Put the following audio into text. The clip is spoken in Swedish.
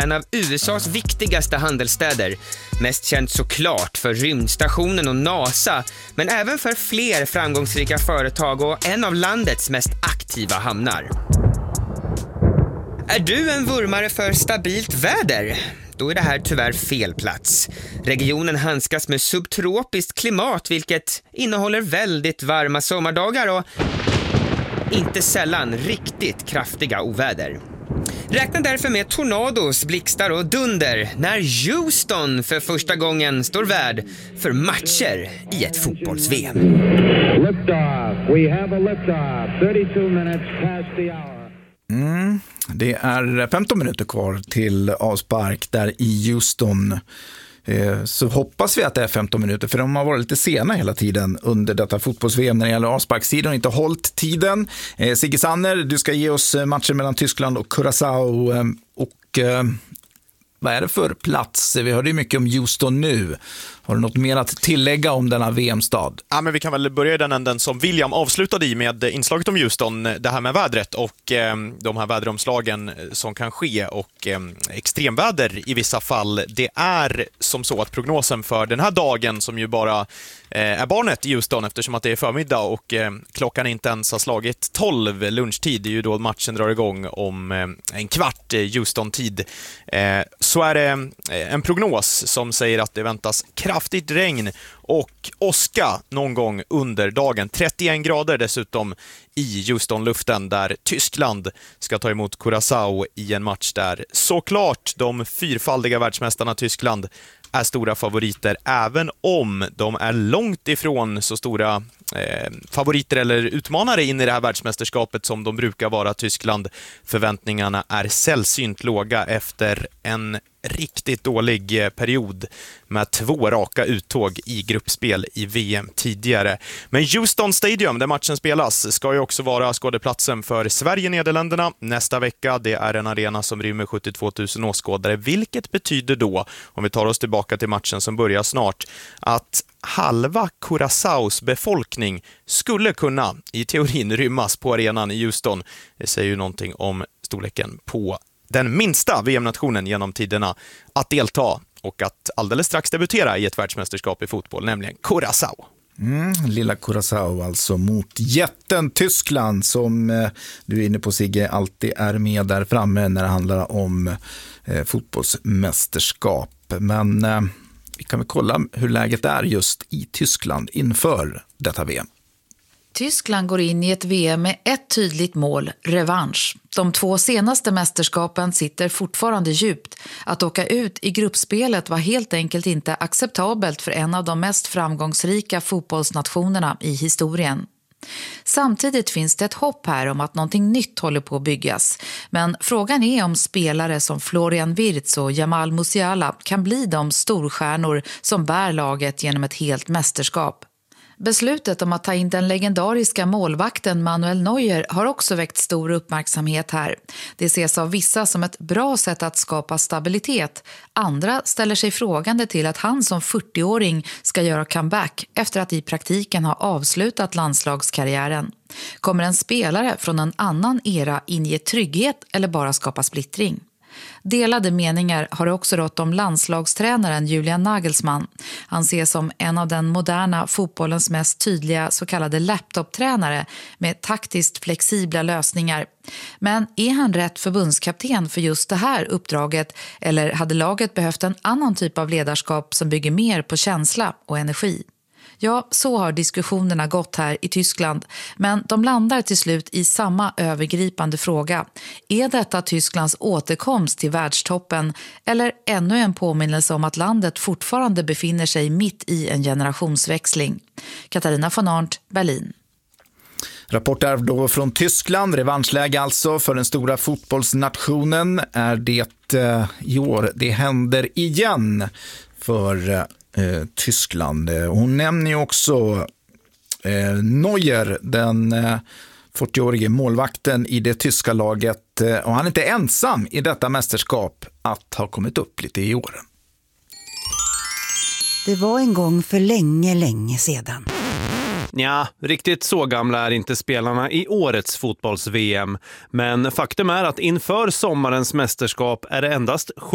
en av USAs viktigaste handelsstäder. Mest känt såklart för rymdstationen och NASA, men även för fler framgångsrika företag och en av landets mest aktiva hamnar. Är du en vurmare för stabilt väder? Då är det här tyvärr fel plats. Regionen handskas med subtropiskt klimat, vilket innehåller väldigt varma sommardagar och inte sällan riktigt kraftiga oväder. Räkna därför med tornados, blixtar och dunder när Houston för första gången står värd för matcher i ett fotbolls-VM. Liftoff. We have a liftoff. 32 minutes past the hour. Det är 15 minuter kvar till avspark där i Houston. Så hoppas vi att det är 15 minuter, för de har varit lite sena hela tiden under detta fotbolls-VM när det gäller avsparkstiden och inte hållit tiden. Sigge Sanner, du ska ge oss matchen mellan Tyskland och Curaçao och vad är det för plats? Vi hörde ju mycket om Houston nu. Har du något mer att tillägga om denna VM-stad? Ja, men vi kan väl börja i den änden som William avslutade i med inslaget om Houston, det här med vädret och de här väderomslagen som kan ske och extremväder i vissa fall. Det är som så att prognosen för den här dagen, som ju bara är barnet i Houston eftersom att det är förmiddag och klockan inte ens har slagit 12 lunchtid, det är ju då matchen drar igång om en kvart Houston-tid, så är det en prognos som säger att det väntas kraftigt regn och åska någon gång under dagen. 31 grader dessutom i Houston-luften, där Tyskland ska ta emot Curaçao i en match där såklart de fyrfaldiga världsmästarna Tyskland är stora favoriter, även om de är långt ifrån så stora favoriter eller utmanare in i det här världsmästerskapet som de brukar vara. Tyskland, förväntningarna är sällsynt låga efter en riktigt dålig period med 2 raka uttåg i gruppspel i VM tidigare. Men Houston Stadium, där matchen spelas, ska ju också vara skådeplatsen för Sverige-Nederländerna nästa vecka. Det är en arena som rymmer 72 000 åskådare, vilket betyder då, om vi tar oss tillbaka till matchen som börjar snart, att halva Curaçaos befolkning skulle kunna i teorin rymmas på arenan i Houston. Det säger ju någonting om storleken på den minsta VM-nationen genom tiderna att delta och att alldeles strax debutera i ett världsmästerskap i fotboll, nämligen Curaçao. Lilla Curaçao alltså mot jätten Tyskland, som du är inne på, Sigge, alltid är med där framme när det handlar om fotbollsmästerskap. Men vi kan väl kolla hur läget är just i Tyskland inför detta VM. Tyskland går in i ett VM med ett tydligt mål, revansch. De 2 senaste mästerskapen sitter fortfarande djupt. Att åka ut i gruppspelet var helt enkelt inte acceptabelt för en av de mest framgångsrika fotbollsnationerna i historien. Samtidigt finns det ett hopp här om att någonting nytt håller på att byggas. Men frågan är om spelare som Florian Wirtz och Jamal Musiala kan bli de storstjärnor som bär laget genom ett helt mästerskap. Beslutet om att ta in den legendariska målvakten Manuel Neuer har också väckt stor uppmärksamhet här. Det ses av vissa som ett bra sätt att skapa stabilitet. Andra ställer sig frågande till att han som 40-åring ska göra comeback efter att i praktiken ha avslutat landslagskarriären. Kommer en spelare från en annan era inge trygghet eller bara skapa splittring? Delade meningar har också rått om landslagstränaren Julian Nagelsmann. Han ses som en av den moderna fotbollens mest tydliga så kallade laptoptränare med taktiskt flexibla lösningar. Men är han rätt förbundskapten för just det här uppdraget, eller hade laget behövt en annan typ av ledarskap som bygger mer på känsla och energi? Ja, så har diskussionerna gått här i Tyskland, men de landar till slut i samma övergripande fråga. Är detta Tysklands återkomst till världstoppen eller ännu en påminnelse om att landet fortfarande befinner sig mitt i en generationsväxling? Katarina von Arndt, Berlin. Rapport är då från Tyskland, revanschläge alltså för den stora fotbollsnationen. Är det i år det händer igen för Tyskland. Hon nämner ju också Neuer, den 40-årige målvakten i det tyska laget, och han är inte ensam i detta mästerskap att ha kommit upp lite i åren. Det var en gång för länge, länge sedan. Ja, riktigt så gamla är inte spelarna i årets fotbolls-VM. Men faktum är att inför sommarens mästerskap är det endast